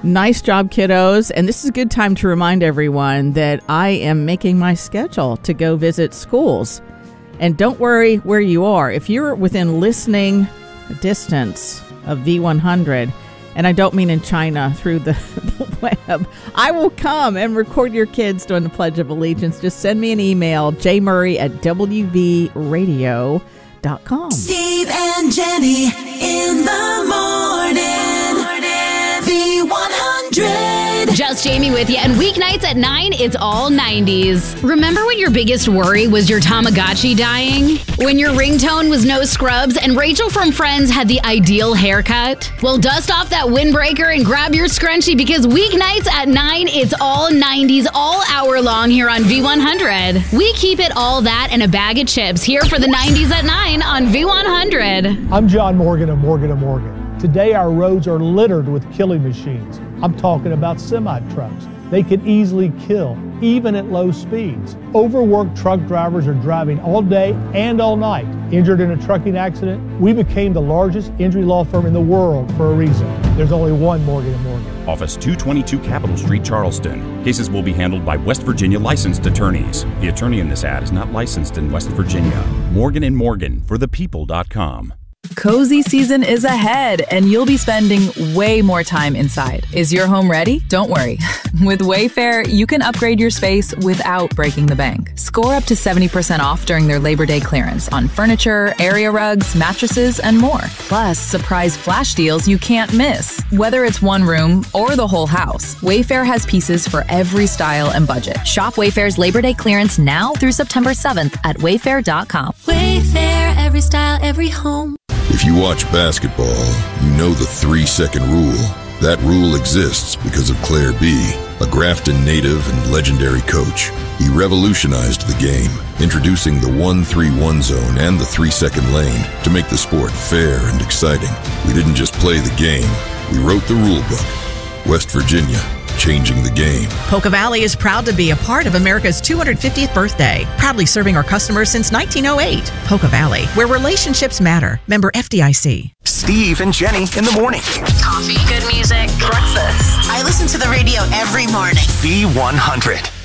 Nice job, kiddos. And this is a good time to remind everyone that I am making my schedule to go visit schools. And don't worry where you are. If you're within listening distance of V100, and I don't mean in China through the web, I will come and record your kids doing the Pledge of Allegiance. Just send me an email, jmurray@wvradio.com. Steve and Jenny in the morning. V100. Just Jamie with you. And weeknights at 9, it's all 90s. Remember when your biggest worry was your Tamagotchi dying? When your ringtone was no scrubs and Rachel from Friends had the ideal haircut? Well, dust off that windbreaker and grab your scrunchie because weeknights at 9, it's all 90s all hour long here on V100. We keep it all that and a bag of chips here for the 90s at 9 on V100. I'm John Morgan of Morgan & Morgan. Today our roads are littered with killing machines. I'm talking about semi-trucks. They can easily kill, even at low speeds. Overworked truck drivers are driving all day and all night. Injured in a trucking accident, we became the largest injury law firm in the world for a reason. There's only one Morgan & Morgan. Office 222 Capitol Street, Charleston. Cases will be handled by West Virginia licensed attorneys. The attorney in this ad is not licensed in West Virginia. Morgan & Morgan for thepeople.com. Cozy season is ahead, and you'll be spending way more time inside. Is your home ready? Don't worry. With Wayfair, you can upgrade your space without breaking the bank. Score up to 70% off during their Labor Day clearance on furniture, area rugs, mattresses, and more. Plus, surprise flash deals you can't miss. Whether it's one room or the whole house, Wayfair has pieces for every style and budget. Shop Wayfair's Labor Day clearance now through September 7th at wayfair.com. Wayfair, every style, every home. If you watch basketball, you know the 3-second rule. That rule exists because of Claire B., a Grafton native and legendary coach. He revolutionized the game, introducing the 1-3-1 zone and the 3-second lane to make the sport fair and exciting. We didn't just play the game, we wrote the rule book. West Virginia, changing the game. Polka Valley is proud to be a part of America's 250th birthday, proudly serving our customers since 1908. Polka Valley, where relationships matter. Member FDIC. Steve and Jenny in the morning. Coffee, good music, breakfast. I listen to the radio every morning. V100.